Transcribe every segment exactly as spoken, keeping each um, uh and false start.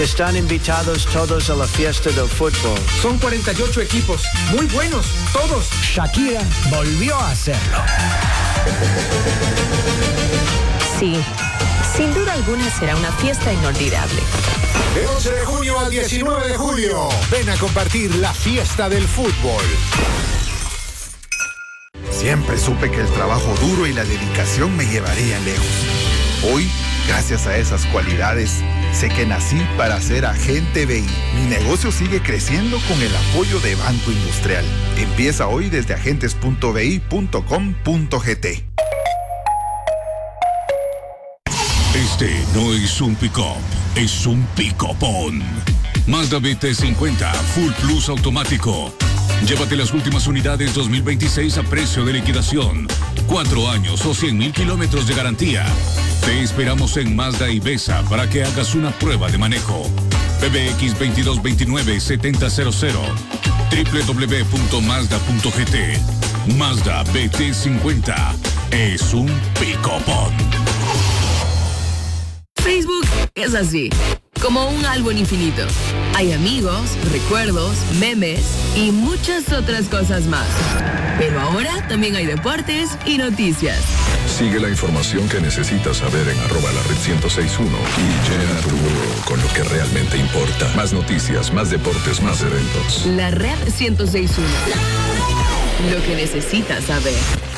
Están invitados todos a la fiesta del fútbol. Son cuarenta y ocho equipos, muy buenos, todos. Shakira volvió a hacerlo. Sí, sin duda alguna será una fiesta inolvidable. Del once de junio al diecinueve de julio, ven a compartir la fiesta del fútbol. Siempre supe que el trabajo duro y la dedicación me llevarían lejos. Hoy, gracias a esas cualidades, sé que nací para ser agente B I. Mi negocio sigue creciendo con el apoyo de Banco Industrial. Empieza hoy desde agentes punto b i punto com punto g t. Este no es un pick-up, es un pick-upón. Mazda B T cincuenta Full Plus automático. Llévate las últimas unidades dos mil veintiséis a precio de liquidación. Cuatro años o cien mil kilómetros de garantía. Te esperamos en Mazda Ibesa para que hagas una prueba de manejo. P B X veintidós veintinueve setenta cero cero. doble u doble u doble u punto mazda punto g t. Mazda B T cincuenta es un pick-upón. Facebook es así, como un álbum infinito. Hay amigos, recuerdos, memes y muchas otras cosas más. Pero ahora también hay deportes y noticias. Sigue la información que necesitas saber en arroba la red ciento seis punto uno y llena tu muro con lo que realmente importa. Más noticias, más deportes, más eventos. La red ciento seis punto uno. Lo que necesitas saber.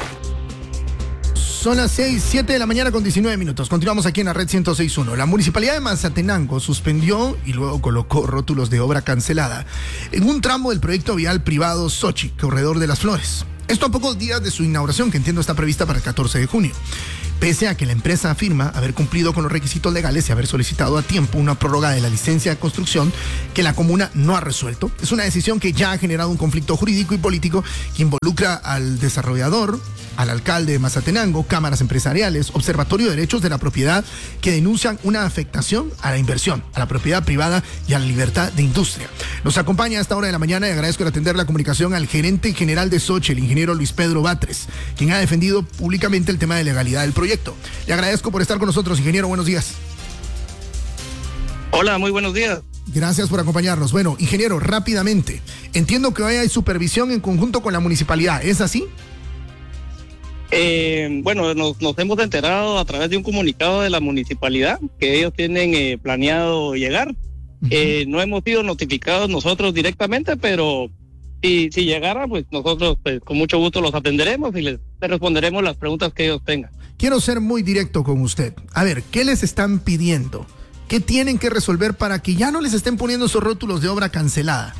Son las seis, siete de la mañana con diecinueve minutos. Continuamos aquí en la red ciento seis punto uno. La Municipalidad de Mazatenango suspendió y luego colocó rótulos de obra cancelada en un tramo del proyecto vial privado Sochi, Corredor de las Flores. Esto a pocos días de su inauguración, que entiendo está prevista para el catorce de junio. Pese a que la empresa afirma haber cumplido con los requisitos legales y haber solicitado a tiempo una prórroga de la licencia de construcción que la comuna no ha resuelto. Es una decisión que ya ha generado un conflicto jurídico y político que involucra al desarrollador, al alcalde de Mazatenango, cámaras empresariales, Observatorio de Derechos de la Propiedad, que denuncian una afectación a la inversión, a la propiedad privada y a la libertad de industria. Nos acompaña a esta hora de la mañana y agradezco el atender la comunicación al gerente general de Sochi, el ingeniero Luis Pedro Batres, quien ha defendido públicamente el tema de legalidad del proyecto. Le agradezco por estar con nosotros, ingeniero. Buenos días. Hola, muy buenos días. Gracias por acompañarnos. Bueno, ingeniero, rápidamente. Entiendo que hoy hay supervisión en conjunto con la municipalidad, ¿es así? Eh, bueno, nos, nos hemos enterado a través de un comunicado de la municipalidad que ellos tienen eh, planeado llegar. Uh-huh. Eh, no hemos sido notificados nosotros directamente, pero si, si llegara, pues nosotros pues, con mucho gusto los atenderemos y les responderemos las preguntas que ellos tengan. Quiero ser muy directo con usted. A ver, ¿qué les están pidiendo? ¿Qué tienen que resolver para que ya no les estén poniendo esos rótulos de obra cancelada?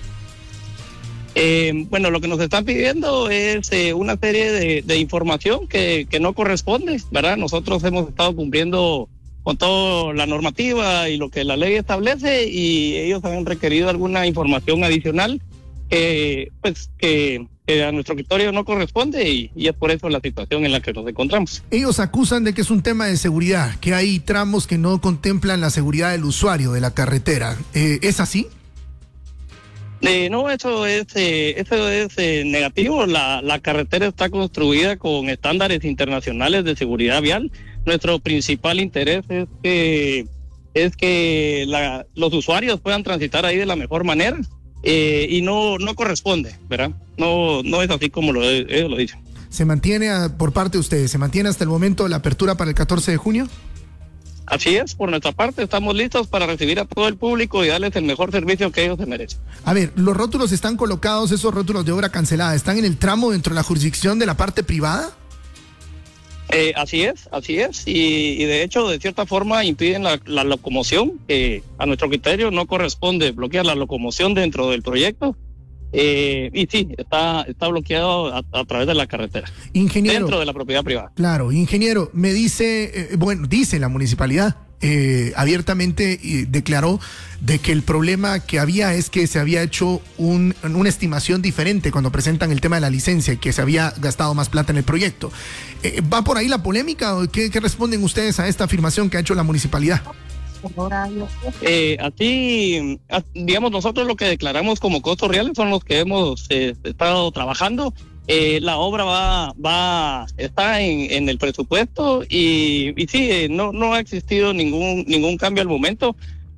Eh, bueno, lo que nos están pidiendo es eh, una serie de, de información que, que no corresponde, ¿verdad? Nosotros hemos estado cumpliendo con toda la normativa y lo que la ley establece y ellos han requerido alguna información adicional que, pues, que, que a nuestro criterio no corresponde y, y es por eso la situación en la que nos encontramos. Ellos acusan de que es un tema de seguridad, que hay tramos que no contemplan la seguridad del usuario de la carretera. Eh, ¿Es así? Eh, no, eso es, eh, eso es eh, negativo. La, la carretera está construida con estándares internacionales de seguridad vial. Nuestro principal interés es que, es que la, los usuarios puedan transitar ahí de la mejor manera eh, y no, no corresponde, ¿verdad? No, no es así como lo, ellos lo dicen. ¿Se mantiene a, por parte de ustedes, se mantiene hasta el momento la apertura para el catorce de junio? Así es, por nuestra parte estamos listos para recibir a todo el público y darles el mejor servicio que ellos se merecen. A ver, los rótulos están colocados, esos rótulos de obra cancelada, ¿están en el tramo dentro de la jurisdicción de la parte privada? Eh, así es, así es, y, y de hecho de cierta forma impiden la, la locomoción, que a nuestro criterio no corresponde bloquear la locomoción dentro del proyecto. Eh, y sí, está, está bloqueado a, a través de la carretera. Ingeniero. Dentro de la propiedad privada. Claro, ingeniero, me dice, eh, bueno, dice la municipalidad, eh, abiertamente eh, declaró de que el problema que había es que se había hecho un, una estimación diferente cuando presentan el tema de la licencia y que se había gastado más plata en el proyecto. Eh, ¿Va por ahí la polémica o qué, qué responden ustedes a esta afirmación que ha hecho la municipalidad? Eh, así, digamos, nosotros lo que declaramos como costos reales son los que hemos eh, estado trabajando. Eh, la obra va, va, está en, en el presupuesto y, y sí, eh, no, no ha existido ningún, ningún cambio al momento.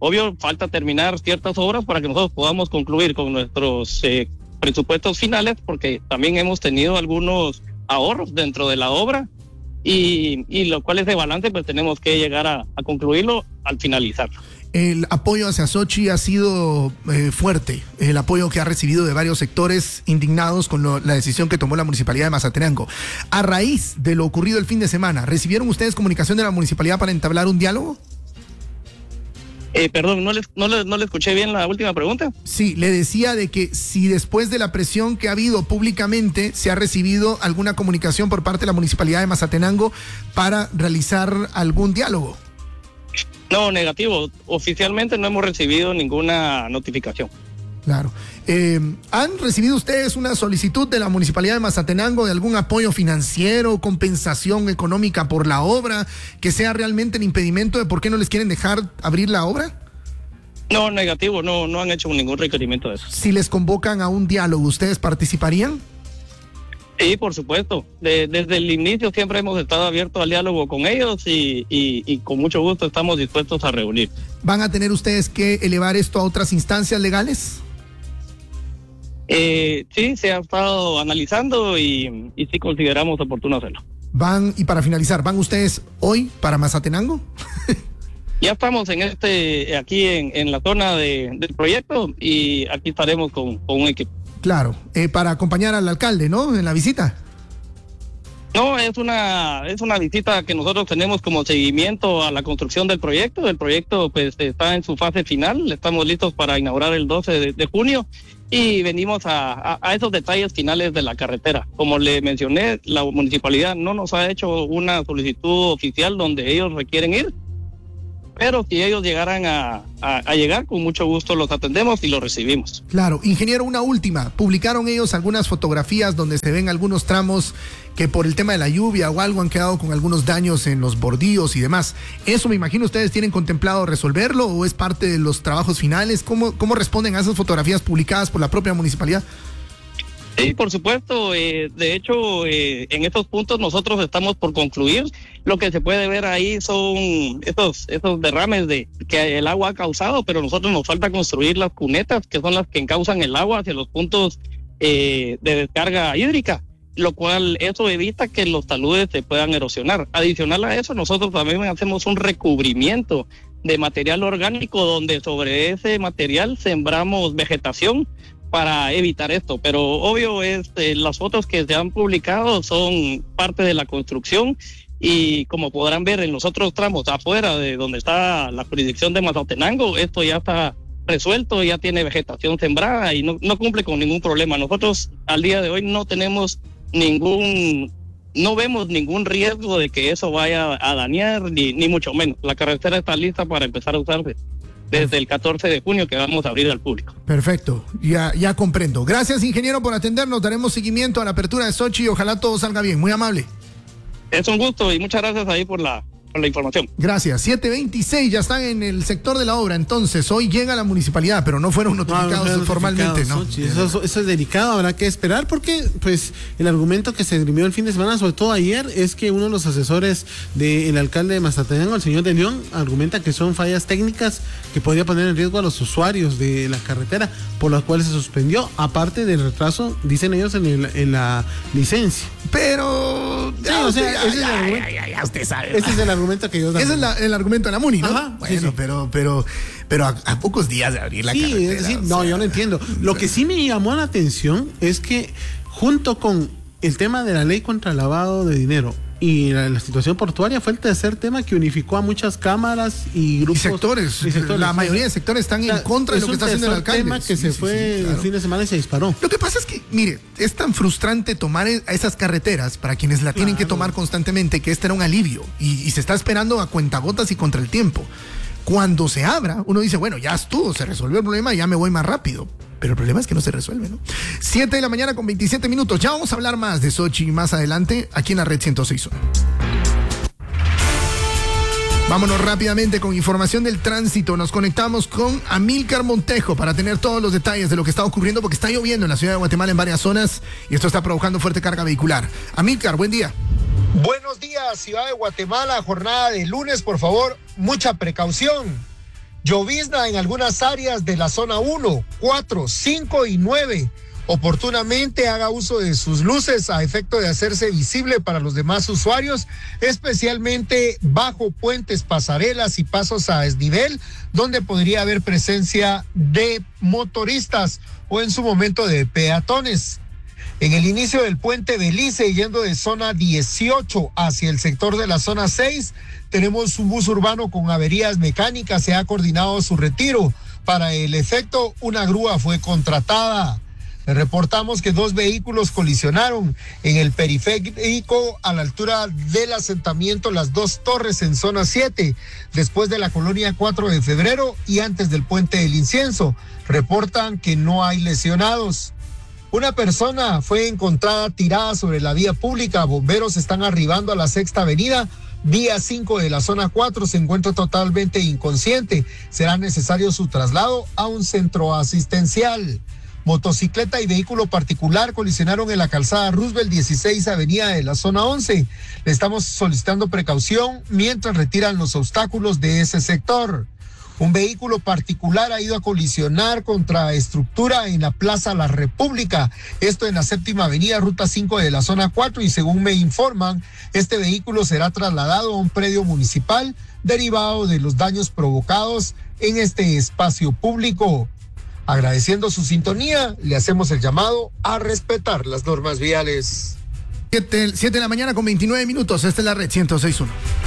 obvio, falta terminar ciertas obras para que nosotros podamos concluir con nuestros eh, presupuestos finales, porque también hemos tenido algunos ahorros dentro de la obra y, y lo cual es de balance, pues tenemos que llegar a, a concluirlo al finalizar. El apoyo hacia Sochi ha sido eh, fuerte, el apoyo que ha recibido de varios sectores indignados con lo, la decisión que tomó la Municipalidad de Mazatenango. A raíz de lo ocurrido el fin de semana, ¿recibieron ustedes comunicación de la Municipalidad para entablar un diálogo? Eh, perdón, ¿no le no le, no le escuché bien la última pregunta? Sí, le decía de que si después de la presión que ha habido públicamente se ha recibido alguna comunicación por parte de la Municipalidad de Mazatenango para realizar algún diálogo. No, negativo. Oficialmente no hemos recibido ninguna notificación. Claro. Eh, ¿Han recibido ustedes una solicitud de la Municipalidad de Mazatenango de algún apoyo financiero, compensación económica por la obra, que sea realmente el impedimento de por qué no les quieren dejar abrir la obra? No, negativo, no, no han hecho ningún requerimiento de eso. Si les convocan a un diálogo, ¿ustedes participarían? Sí, por supuesto. De, desde el inicio siempre hemos estado abiertos al diálogo con ellos y, y, y con mucho gusto estamos dispuestos a reunir. ¿Van a tener ustedes que elevar esto a otras instancias legales? Eh, sí, se ha estado analizando y, y sí consideramos oportuno hacerlo. Van, y para finalizar, ¿van ustedes hoy para Mazatenango? Ya estamos en este, aquí en, en la zona de, del proyecto y aquí estaremos con, con un equipo. Claro, eh, para acompañar al alcalde, ¿no? En la visita. No, es una es una visita que nosotros tenemos como seguimiento a la construcción del proyecto. El proyecto pues está en su fase final, estamos listos para inaugurar el doce de, de junio y venimos a, a, a esos detalles finales de la carretera. Como le mencioné, la municipalidad no nos ha hecho una solicitud oficial donde ellos requieren ir, pero si ellos llegaran a, a, a llegar, con mucho gusto los atendemos y los recibimos. Claro. Ingeniero, una última. Publicaron ellos algunas fotografías donde se ven algunos tramos que por el tema de la lluvia o algo han quedado con algunos daños en los bordillos y demás. ¿Eso me imagino ustedes tienen contemplado resolverlo o es parte de los trabajos finales? ¿Cómo, cómo responden a esas fotografías publicadas por la propia municipalidad? Sí, por supuesto. Eh, de hecho, eh, en estos puntos nosotros estamos por concluir. Lo que se puede ver ahí son esos, esos derrames de que el agua ha causado, pero a nosotros nos falta construir las cunetas, que son las que encausan el agua hacia los puntos eh, de descarga hídrica, lo cual eso evita que los taludes se puedan erosionar. Adicional a eso, nosotros también hacemos un recubrimiento de material orgánico donde sobre ese material sembramos vegetación para evitar esto, pero obvio es eh, las fotos que se han publicado son parte de la construcción y como podrán ver en los otros tramos afuera de donde está la jurisdicción de Mazatenango, esto ya está resuelto, ya tiene vegetación sembrada y no, no cumple con ningún problema. Nosotros al día de hoy no tenemos ningún, no vemos ningún riesgo de que eso vaya a dañar, ni, ni mucho menos. La carretera está lista para empezar a usarse desde el catorce de junio que vamos a abrir al público. Perfecto, ya, ya comprendo. Gracias, ingeniero, por atendernos. Daremos seguimiento a la apertura de Sochi y ojalá todo salga bien. Muy amable. Es un gusto y muchas gracias ahí por la, por la información. Gracias. siete veintiséis, ya están en el sector de la obra. Entonces, hoy llega la municipalidad, pero no fueron notificados no, no formalmente, ¿no? Eso, eso es delicado, habrá que esperar porque, pues, el argumento que se esgrimió el fin de semana, sobre todo ayer, es que uno de los asesores del alcalde de Mazatenango, el señor de León, argumenta que son fallas técnicas que podría poner en riesgo a los usuarios de la carretera, por las cuales se suspendió, aparte del retraso, dicen ellos, en, el, en la licencia. Pero... Sí, o sea, ese es el argumento. Ya, ya, usted sabe. Ese es el argumento que yo... Ese es la, el argumento de la MUNI, ¿no? Ajá, bueno, sí, sí. pero, pero, pero a, a pocos días de abrir la sí, carretera. Es decir, no, sea, yo no entiendo. Lo que sí me llamó la atención es que junto con el tema de la ley contra el lavado de dinero y la, la situación portuaria fue el tercer tema que unificó a muchas cámaras y grupos. Y sectores. Y sectores. La mayoría de sectores están o sea, en contra de lo que está haciendo el alcalde. Es un tema que sí, se sí, fue sí, claro. el fin de semana y se disparó. Lo que pasa es que, mire, es tan frustrante tomar a esas carreteras para quienes la tienen claro. que tomar constantemente que este era un alivio y, y se está esperando a cuentagotas y contra el tiempo. Cuando se abra, uno dice, bueno, ya estuvo, se resolvió el problema, ya me voy más rápido. Pero el problema es que no se resuelve, ¿no? siete de la mañana con veintisiete minutos. Ya vamos a hablar más de Sochi más adelante aquí en la Red ciento seis punto uno. Vámonos rápidamente con información del tránsito. Nos conectamos con Amílcar Montejo para tener todos los detalles de lo que está ocurriendo porque está lloviendo en la ciudad de Guatemala en varias zonas y esto está provocando fuerte carga vehicular. Amílcar, buen día. Buenos días, ciudad de Guatemala, jornada de lunes, por favor, mucha precaución. Llovizna en algunas áreas de la zona uno, cuatro, cinco y nueve. Oportunamente haga uso de sus luces a efecto de hacerse visible para los demás usuarios, especialmente bajo puentes, pasarelas y pasos a desnivel, donde podría haber presencia de motoristas o en su momento de peatones. En el inicio del puente Belice, yendo de zona dieciocho hacia el sector de la zona seis, tenemos un bus urbano con averías mecánicas, se ha coordinado su retiro. Para el efecto, una grúa fue contratada. Le reportamos que dos vehículos colisionaron en el periférico a la altura del asentamiento Las Dos Torres en zona siete, después de la colonia cuatro de febrero y antes del puente del Incienso. Reportan que no hay lesionados. Una persona fue encontrada tirada sobre la vía pública. Bomberos están arribando a la Sexta Avenida. Vía cinco de la zona cuatro se encuentra totalmente inconsciente. Será necesario su traslado a un centro asistencial. Motocicleta y vehículo particular colisionaron en la calzada Roosevelt dieciséis Avenida de la zona once. Le estamos solicitando precaución mientras retiran los obstáculos de ese sector. Un vehículo particular ha ido a colisionar contra estructura en la Plaza La República, esto en la Séptima Avenida, ruta cinco de la zona cuatro, y según me informan, este vehículo será trasladado a un predio municipal derivado de los daños provocados en este espacio público. Agradeciendo su sintonía, le hacemos el llamado a respetar las normas viales. siete de la mañana con veintinueve minutos, esta es la red ciento seis punto uno.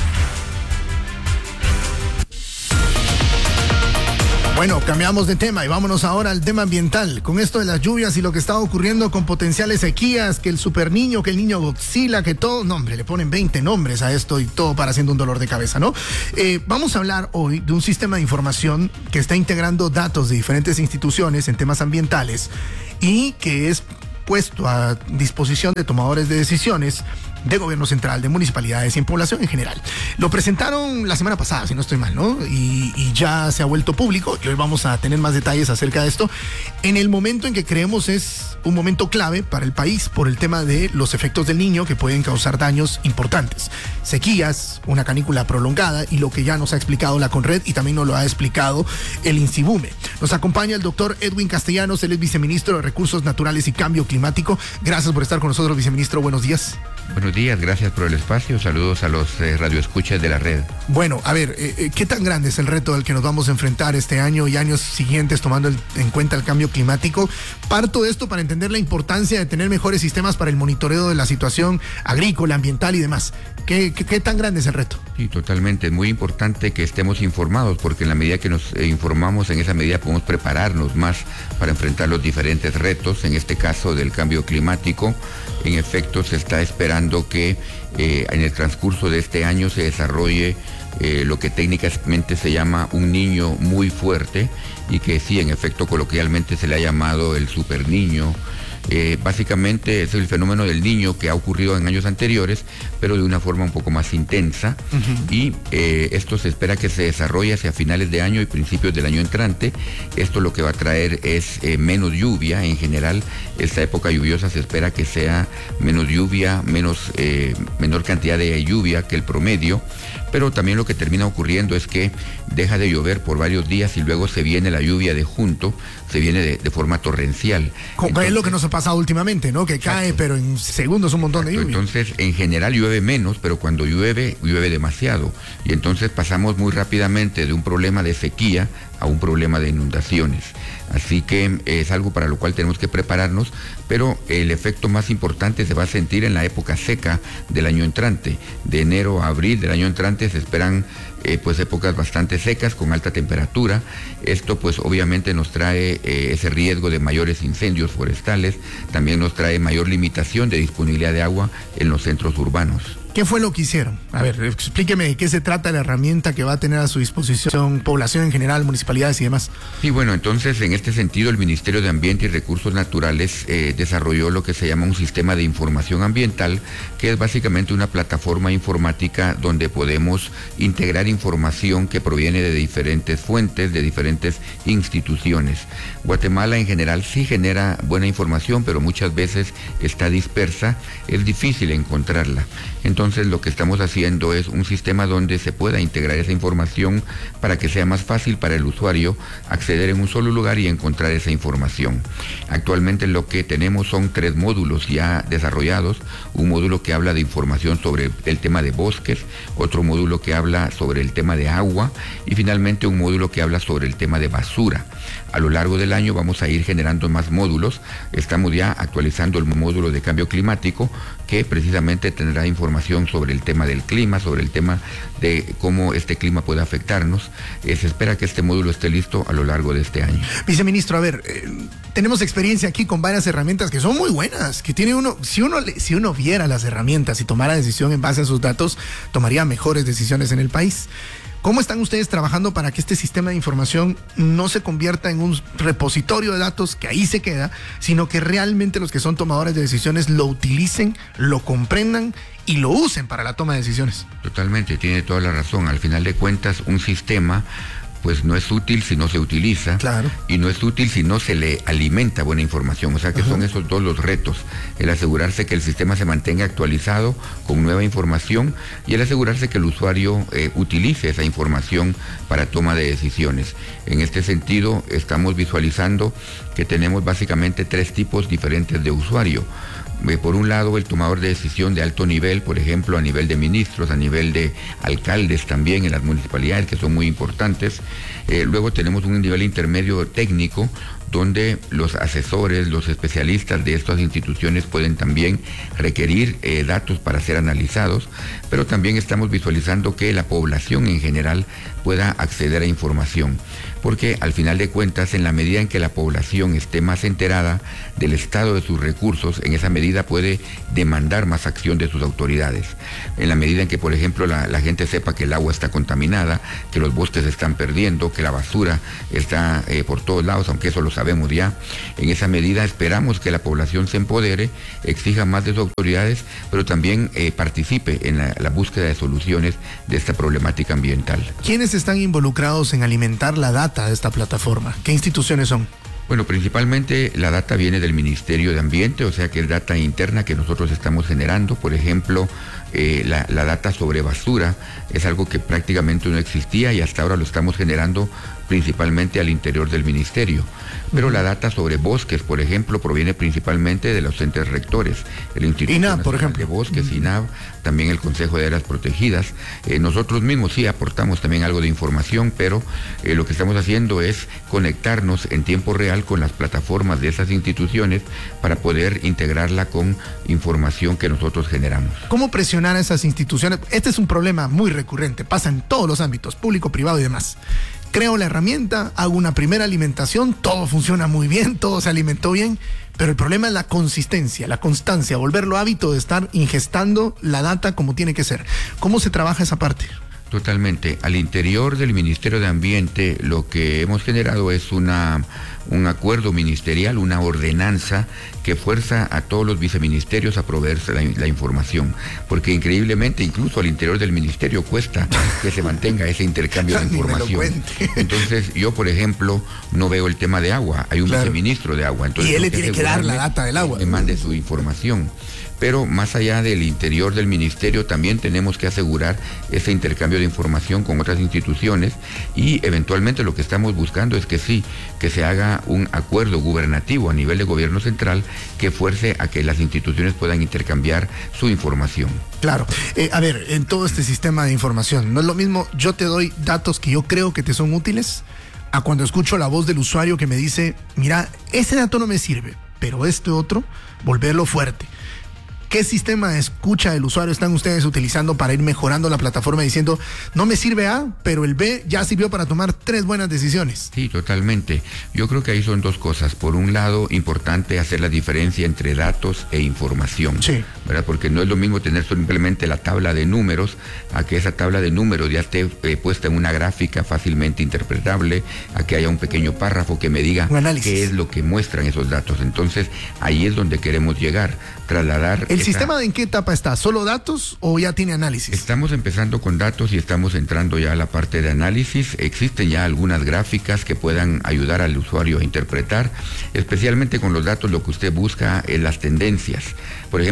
Bueno, cambiamos de tema y vámonos ahora al tema ambiental. Con esto de las lluvias y lo que está ocurriendo con potenciales sequías, que el super niño, que el niño Godzilla, que todo, no hombre, le ponen veinte nombres a esto y todo para haciendo un dolor de cabeza, ¿no? Eh, vamos a hablar hoy de un sistema de información que está integrando datos de diferentes instituciones en temas ambientales y que es puesto a disposición de tomadores de decisiones de gobierno central, de municipalidades y en población en general. Lo presentaron la semana pasada, si no estoy mal, ¿no? Y, y ya se ha vuelto público y hoy vamos a tener más detalles acerca de esto en el momento en que creemos es un momento clave para el país por el tema de los efectos del niño que pueden causar daños importantes. Sequías, una canícula prolongada y lo que ya nos ha explicado la Conred y también nos lo ha explicado el INSIBUME. Nos acompaña el doctor Edwin Castellanos, él es viceministro de Recursos Naturales y Cambio Climático. Gracias por estar con nosotros, viceministro. Buenos días. Buenos días, gracias por el espacio. Saludos a los eh, radioescuchas de la red. Bueno, a ver, eh, ¿qué tan grande es el reto al que nos vamos a enfrentar este año y años siguientes tomando el, en cuenta el cambio climático? Parto de esto para entender la importancia de tener mejores sistemas para el monitoreo de la situación agrícola, ambiental y demás. ¿Qué, qué, qué tan grande es el reto? Sí, totalmente. Es muy importante que estemos informados porque en la medida que nos eh, informamos, en esa medida podemos prepararnos más para enfrentar los diferentes retos. En este caso del cambio climático, en efecto se está esperando que eh, en el transcurso de este año se desarrolle eh, lo que técnicamente se llama un niño muy fuerte y que sí, en efecto, coloquialmente se le ha llamado el super niño. Eh, básicamente es el fenómeno del niño que ha ocurrido en años anteriores, pero de una forma un poco más intensa. Uh-huh. Y eh, esto se espera que se desarrolle hacia finales de año y principios del año entrante. Esto lo que va a traer es eh, menos lluvia en general. Esta época lluviosa se espera que sea menos lluvia, menos, eh, menor cantidad de lluvia que el promedio. Pero también lo que termina ocurriendo es que deja de llover por varios días y luego se viene la lluvia de junto, se viene de, de forma torrencial. Entonces, es lo que nos ha pasado últimamente, ¿no? Que exacto, cae, pero en segundos un montón exacto, de lluvia. Entonces, en general llueve menos, pero cuando llueve, llueve demasiado. Y entonces pasamos muy rápidamente de un problema de sequía a un problema de inundaciones. Así que es algo para lo cual tenemos que prepararnos, pero el efecto más importante se va a sentir en la época seca del año entrante. De enero a abril del año entrante se esperan eh, pues épocas bastante secas con alta temperatura. Esto pues obviamente nos trae eh, ese riesgo de mayores incendios forestales, también nos trae mayor limitación de disponibilidad de agua en los centros urbanos. ¿Qué fue lo que hicieron? A ver, explíqueme de qué se trata la herramienta que va a tener a su disposición población en general, municipalidades y demás. Sí, bueno, entonces en este sentido el Ministerio de Ambiente y Recursos Naturales eh, desarrolló lo que se llama un sistema de información ambiental, que es básicamente una plataforma informática donde podemos integrar información que proviene de diferentes fuentes, de diferentes instituciones. Guatemala en general sí genera buena información, pero muchas veces está dispersa, es difícil encontrarla. Entonces, Entonces lo que estamos haciendo es un sistema donde se pueda integrar esa información para que sea más fácil para el usuario acceder en un solo lugar y encontrar esa información. Actualmente lo que tenemos son tres módulos ya desarrollados, un módulo que habla de información sobre el tema de bosques, otro módulo que habla sobre el tema de agua y finalmente un módulo que habla sobre el tema de basura. A lo largo del año vamos a ir generando más módulos. Estamos ya actualizando el módulo de cambio climático, que precisamente tendrá información sobre el tema del clima, sobre el tema de cómo este clima puede afectarnos. Eh, se espera que este módulo esté listo a lo largo de este año. Viceministro, a ver, eh, tenemos experiencia aquí con varias herramientas que son muy buenas, que tiene uno, si uno, si uno viera las herramientas y tomara decisión en base a sus datos, tomaría mejores decisiones en el país. ¿Cómo están ustedes trabajando para que este sistema de información no se convierta en un repositorio de datos que ahí se queda, sino que realmente los que son tomadores de decisiones lo utilicen, lo comprendan y lo usen para la toma de decisiones? Totalmente, tiene toda la razón. Al final de cuentas, un sistema pues no es útil si no se utiliza, claro, y no es útil si no se le alimenta buena información. O sea que Ajá. son esos dos los retos: el asegurarse que el sistema se mantenga actualizado con nueva información y el asegurarse que el usuario eh, utilice esa información para toma de decisiones. En este sentido, estamos visualizando que tenemos básicamente tres tipos diferentes de usuario. Por un lado, el tomador de decisión de alto nivel, por ejemplo, a nivel de ministros, a nivel de alcaldes también en las municipalidades, que son muy importantes. Eh, luego tenemos un nivel intermedio técnico, donde los asesores, los especialistas de estas instituciones pueden también requerir eh, datos para ser analizados, pero también estamos visualizando que la población en general pueda acceder a información, porque al final de cuentas, en la medida en que la población esté más enterada del estado de sus recursos, en esa medida puede demandar más acción de sus autoridades. En la medida en que, por ejemplo, la, la gente sepa que el agua está contaminada, que los bosques se están perdiendo, que la basura está eh, por todos lados, aunque eso lo sabemos ya, en esa medida esperamos que la población se empodere, exija más de sus autoridades, pero también eh, participe en la, la búsqueda de soluciones de esta problemática ambiental. ¿Quiénes están involucrados en alimentar la data de esta plataforma? ¿Qué instituciones son? Bueno, principalmente la data viene del Ministerio de Ambiente, o sea que es data interna que nosotros estamos generando. Por ejemplo, eh, la, la data sobre basura es algo que prácticamente no existía y hasta ahora lo estamos generando principalmente al interior del ministerio. Pero la data sobre bosques, por ejemplo, proviene principalmente de los entes rectores, el Instituto I N A B, Nacional por ejemplo. de Bosques, I N A B, también el Consejo de Áreas Protegidas. Eh, nosotros mismos sí aportamos también algo de información, pero eh, lo que estamos haciendo es conectarnos en tiempo real con las plataformas de esas instituciones para poder integrarla con información que nosotros generamos. ¿Cómo presionar a esas instituciones? Este es un problema muy recurrente, pasa en todos los ámbitos, público, privado y demás. Creo la herramienta, hago una primera alimentación, todo funciona muy bien, todo se alimentó bien, pero el problema es la consistencia, la constancia, volverlo hábito de estar ingestando la data como tiene que ser. ¿Cómo se trabaja esa parte? Totalmente. Al interior del Ministerio de Ambiente lo que hemos generado es una, un acuerdo ministerial, una ordenanza que fuerza a todos los viceministerios a proveerse la, la información, porque increíblemente incluso al interior del ministerio cuesta que se mantenga ese intercambio de información. Entonces yo, por ejemplo, no veo el tema de agua, hay un claro. viceministro de agua. Entonces, y él le tiene que dar la data del agua. Que mande su información. Pero más allá del interior del ministerio también tenemos que asegurar ese intercambio de información con otras instituciones y eventualmente lo que estamos buscando es que sí, que se haga un acuerdo gubernativo a nivel de gobierno central que fuerce a que las instituciones puedan intercambiar su información. Claro. Eh, a ver, en todo este sistema de información, no es lo mismo yo te doy datos que yo creo que te son útiles a cuando escucho la voz del usuario que me dice, mira, ese dato no me sirve, pero este otro, volverlo fuerte. ¿Qué sistema de escucha del usuario están ustedes utilizando para ir mejorando la plataforma diciendo, no me sirve A, pero el B ya sirvió para tomar tres buenas decisiones? Sí, totalmente. Yo creo que ahí son dos cosas. Por un lado, importante hacer la diferencia entre datos e información. Sí. ¿Verdad? Porque no es lo mismo tener simplemente la tabla de números a que esa tabla de números ya esté eh, puesta en una gráfica fácilmente interpretable, a que haya un pequeño párrafo que me diga qué es lo que muestran esos datos. Entonces, ahí es donde queremos llegar, trasladar... ¿El sistema en qué etapa está? ¿Solo datos o ya tiene análisis? Estamos empezando con datos y estamos entrando ya a la parte de análisis. Existen ya algunas gráficas que puedan ayudar al usuario a interpretar, especialmente con los datos lo que usted busca es las tendencias. Por ejemplo, usted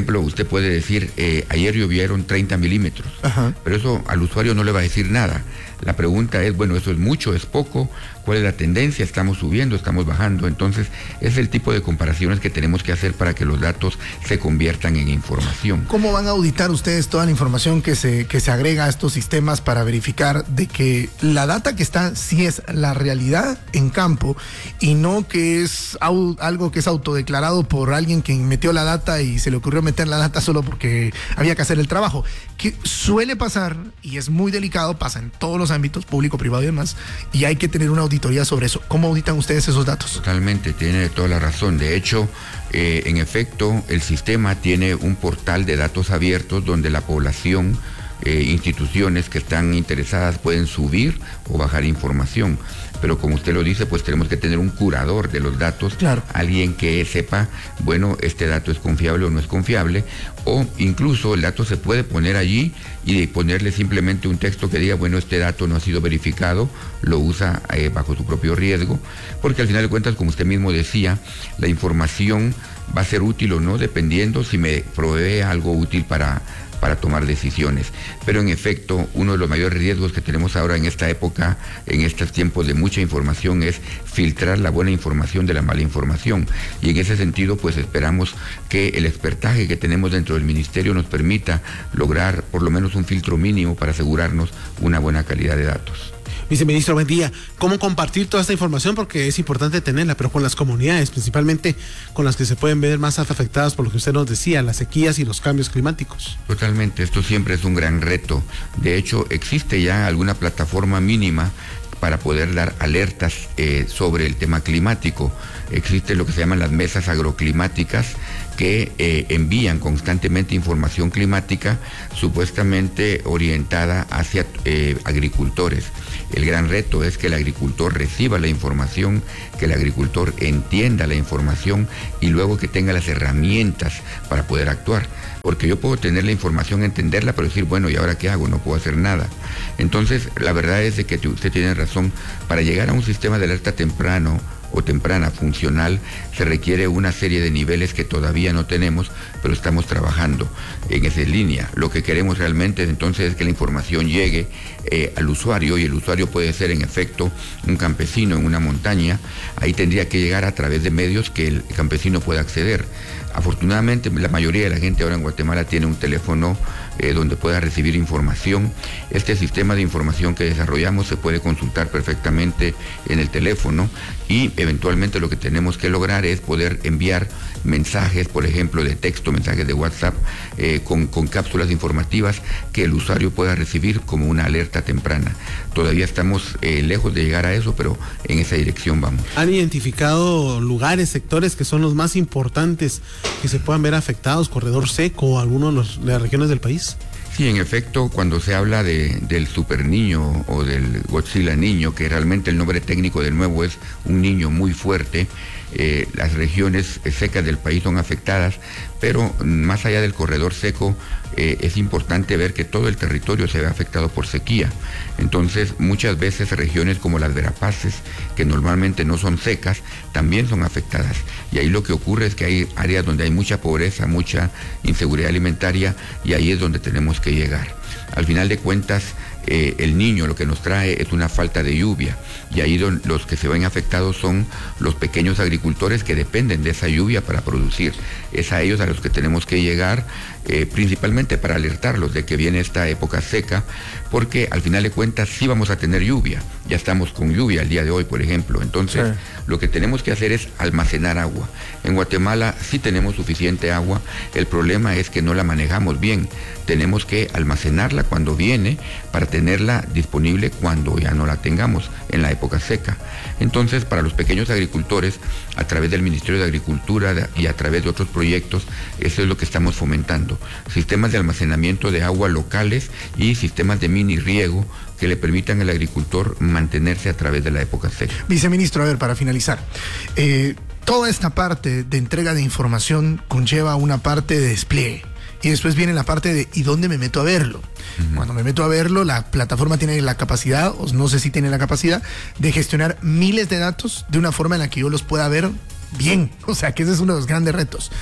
puede decir, eh, ayer llovieron treinta milímetros, Ajá. pero eso al usuario no le va a decir nada. La pregunta es, bueno, ¿eso es mucho, es poco? ¿Cuál es la tendencia? ¿Estamos subiendo, estamos bajando? Entonces, es el tipo de comparaciones que tenemos que hacer para que los datos se conviertan en información. ¿Cómo van a auditar ustedes toda la información que se, que se agrega a estos sistemas para verificar de que la data que está sí es la realidad en campo y no que es au, algo que es autodeclarado por alguien que metió la data y se le ocurrió meter la data solo porque había que hacer el trabajo? Que suele pasar, y es muy delicado, pasa en todos los ámbitos, público, privado y demás, y hay que tener una auditoría sobre eso. ¿Cómo auditan ustedes esos datos? Totalmente, tiene toda la razón. De hecho, eh, en efecto, el sistema tiene un portal de datos abiertos donde la población, eh, instituciones que están interesadas pueden subir o bajar información. Pero como usted lo dice, pues tenemos que tener un curador de los datos, claro. Alguien que sepa, bueno, este dato es confiable o no es confiable, o incluso el dato se puede poner allí y ponerle simplemente un texto que diga, bueno, este dato no ha sido verificado, lo usa eh, bajo su propio riesgo, porque al final de cuentas, como usted mismo decía, la información va a ser útil o no, dependiendo si me provee algo útil para... para tomar decisiones. Pero en efecto, uno de los mayores riesgos que tenemos ahora en esta época, en estos tiempos de mucha información, es filtrar la buena información de la mala información. Y en ese sentido, pues esperamos que el expertaje que tenemos dentro del ministerio nos permita lograr por lo menos un filtro mínimo para asegurarnos una buena calidad de datos. Viceministro, buen día. ¿Cómo compartir toda esta información? Porque es importante tenerla, pero con las comunidades, principalmente con las que se pueden ver más afectadas por lo que usted nos decía, las sequías y los cambios climáticos. Totalmente, esto siempre es un gran reto. De hecho, existe ya alguna plataforma mínima para poder dar alertas eh, sobre el tema climático. Existe lo que se llaman las mesas agroclimáticas que eh, envían constantemente información climática supuestamente orientada hacia eh, agricultores. El gran reto es que el agricultor reciba la información, que el agricultor entienda la información y luego que tenga las herramientas para poder actuar. Porque yo puedo tener la información, entenderla, pero decir, bueno, ¿y ahora qué hago? No puedo hacer nada. Entonces, la verdad es de que usted tiene razón. Para llegar a un sistema de alerta temprano o temprana funcional, se requiere una serie de niveles que todavía no tenemos, pero estamos trabajando en esa línea. Lo que queremos realmente entonces es que la información llegue eh, al usuario, y el usuario puede ser en efecto un campesino en una montaña. Ahí tendría que llegar a través de medios que el campesino pueda acceder. Afortunadamente, la mayoría de la gente ahora en Guatemala tiene un teléfono eh, donde pueda recibir información. Este sistema de información que desarrollamos se puede consultar perfectamente en el teléfono, y eventualmente lo que tenemos que lograr es poder enviar mensajes, por ejemplo, de texto, mensajes de WhatsApp, eh, con, con cápsulas informativas que el usuario pueda recibir como una alerta temprana. Todavía estamos eh, lejos de llegar a eso, pero en esa dirección vamos. ¿Han identificado lugares, sectores que son los más importantes que se puedan ver afectados, corredor seco o alguno de, los, de las regiones del país? Sí, en efecto, cuando se habla de, del super niño o del Godzilla niño, que realmente el nombre técnico del nuevo es un niño muy fuerte, eh, las regiones secas del país son afectadas, pero más allá del corredor seco, eh, es importante ver que todo el territorio se ve afectado por sequía. Entonces, muchas veces regiones como las Verapaces, que normalmente no son secas, también son afectadas. Y ahí lo que ocurre es que hay áreas donde hay mucha pobreza, mucha inseguridad alimentaria, y ahí es donde tenemos que llegar. Al final de cuentas, eh, el niño lo que nos trae es una falta de lluvia, y ahí don, los que se ven afectados son los pequeños agricultores que dependen de esa lluvia para producir. Es a ellos a los que tenemos que llegar, eh, principalmente para alertarlos de que viene esta época seca, porque al final de cuentas sí vamos a tener lluvia. Ya estamos con lluvia el día de hoy, por ejemplo. Entonces, sí, lo que tenemos que hacer es almacenar agua. En Guatemala sí tenemos suficiente agua, el problema es que no la manejamos bien. Tenemos que almacenarla cuando viene para tenerla disponible cuando ya no la tengamos en la época seca. Entonces, para los pequeños agricultores, a través del Ministerio de Agricultura y a través de otros proyectos, eso es lo que estamos fomentando. Sistemas de almacenamiento de agua locales y sistemas de mini riego que le permitan al agricultor mantenerse a través de la época seca. Viceministro, a ver, para finalizar, eh, toda esta parte de entrega de información conlleva una parte de despliegue. Y después viene la parte de ¿y dónde me meto a verlo? Uh-huh. Cuando me meto a verlo, la plataforma tiene la capacidad, o no sé si tiene la capacidad, de gestionar miles de datos de una forma en la que yo los pueda ver bien. O sea, que ese es uno de los grandes retos.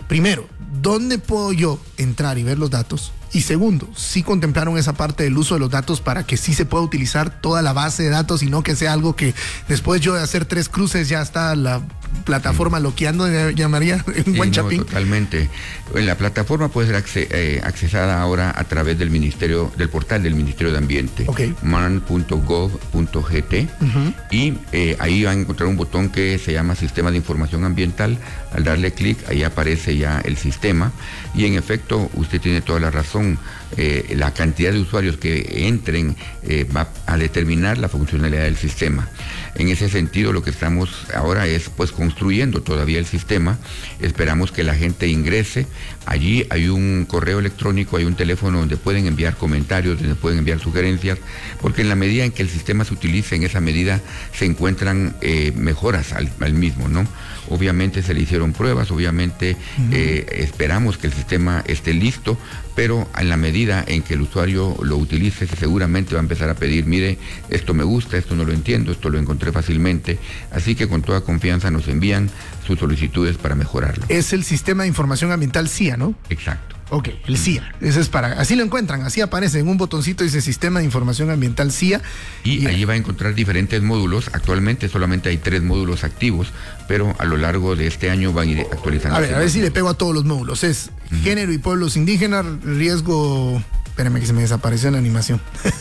primero, ¿dónde puedo yo entrar y ver los datos? Y segundo, ¿sí contemplaron esa parte del uso de los datos para que sí se pueda utilizar toda la base de datos y no que sea algo que después yo de hacer tres cruces ya está la plataforma sí. bloqueando, llamaría en sí, buen no, chapín? Totalmente. La plataforma puede ser acce eh, accesada ahora a través del Ministerio, del portal del Ministerio de Ambiente, okay. man punto gov punto gt, uh-huh. y eh, ahí va a encontrar un botón que se llama Sistema de Información Ambiental. Al darle clic, ahí aparece ya el sistema, y en efecto, usted tiene toda la razón. Eh, la cantidad de usuarios que entren eh, va a determinar la funcionalidad del sistema. En ese sentido, lo que estamos ahora es pues construyendo todavía el sistema. Esperamos que la gente ingrese. Allí hay un correo electrónico, hay un teléfono donde pueden enviar comentarios, donde pueden enviar sugerencias, porque en la medida en que el sistema se utilice, en esa medida se encuentran eh, mejoras al, al mismo, ¿no? Obviamente se le hicieron pruebas, obviamente uh-huh. eh, esperamos que el sistema esté listo, pero en la medida en que el usuario lo utilice, seguramente va a empezar a pedir, mire, esto me gusta, esto no lo entiendo, esto lo encontré fácilmente, así que con toda confianza nos envían sus solicitudes para mejorarlo. Es el Sistema de Información Ambiental C I A, ¿no? Exacto. Ok, el C I A. Ese es para, así lo encuentran, así aparece en un botoncito, dice Sistema de Información Ambiental C I A. Y, y allí va a encontrar diferentes módulos. Actualmente solamente hay tres módulos activos, pero a lo largo de este año van a ir actualizando. A ver, a ver si le pego a todos los módulos. Es uh-huh. género y pueblos indígenas, riesgo... Espérame que se me desapareció la animación.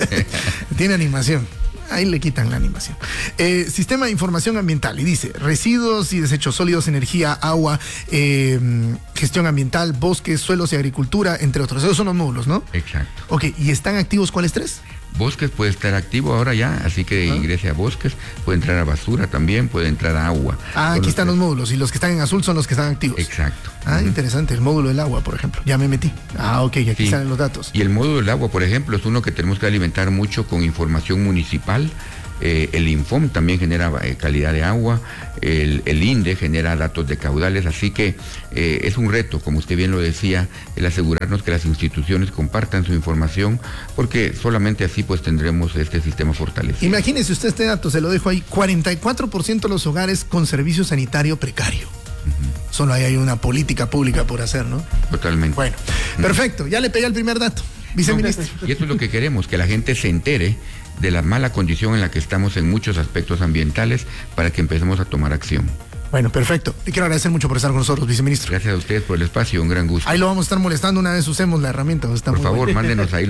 Tiene animación. Ahí le quitan la animación. Eh, sistema de Información Ambiental, y dice residuos y desechos sólidos, energía, agua, eh, gestión ambiental, bosques, suelos y agricultura, entre otros. Esos son los módulos, ¿no? Exacto. Ok, ¿y están activos cuáles tres? Bosques puede estar activo ahora ya, así que ¿Ah? ingrese a bosques, puede entrar a basura también, puede entrar a agua. Ah, aquí están los módulos, y los que están en azul son los que están activos. Exacto. Ah, uh-huh. interesante, el módulo del agua, por ejemplo, ya me metí. Ah, ok, aquí sí. salen los datos. Y el módulo del agua, por ejemplo, es uno que tenemos que alimentar mucho con información municipal. Eh, el Infom también genera eh, calidad de agua, el, el INDE genera datos de caudales, así que eh, es un reto, como usted bien lo decía, el asegurarnos que las instituciones compartan su información, porque solamente así pues tendremos este sistema fortalecido. Imagínese usted este dato, se lo dejo ahí, cuarenta y cuatro por ciento de los hogares con servicio sanitario precario. Uh-huh. Solo ahí hay una política pública por hacer, ¿no? Totalmente. Bueno, uh-huh. perfecto, ya le pegué el primer dato, viceministro. No, y esto es lo que queremos, que la gente se entere de la mala condición en la que estamos en muchos aspectos ambientales para que empecemos a tomar acción. Bueno, perfecto. Le quiero agradecer mucho por estar con nosotros, viceministro. Gracias a ustedes por el espacio, un gran gusto. Ahí lo vamos a estar molestando una vez usemos la herramienta. Por favor, mándenos ahí